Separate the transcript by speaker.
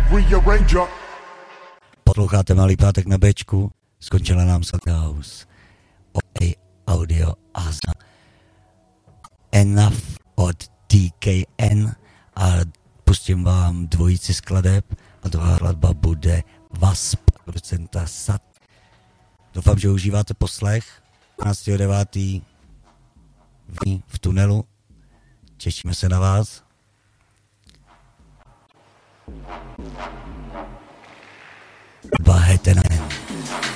Speaker 1: Posloucháte Malý pátek na Bčku, skončila nám House. Audio Asa. Enough od DKN a pustím vám dvojici skladeb a druhá skladba bude Wasp, producenta Sat. Doufám, že užíváte poslech 12.9. v tunelu. Těšíme se na vás. Baheten.